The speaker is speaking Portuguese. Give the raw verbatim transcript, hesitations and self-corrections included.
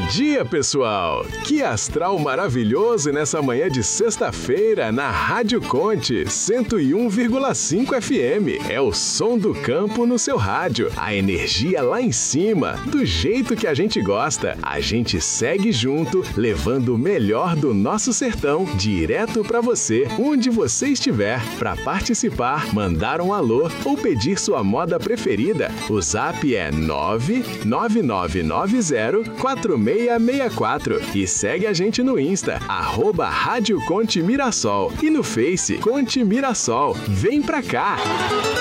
dia, pessoal! Que astral maravilhoso nessa manhã de sexta-feira na Rádio Conte cento e um vírgula cinco F M. É o som do campo no seu rádio. A energia lá em cima, do jeito que a gente gosta. A gente segue junto, levando o melhor do nosso sertão direto para você, onde você estiver. Para participar, mandar um alô ou pedir sua moda preferida, o zap é nove nove nove nove zero quatro seis seis quatro e segue a gente no Insta, arroba Rádio Conte Mirassol, e no Face Conte Mirassol. Vem pra cá!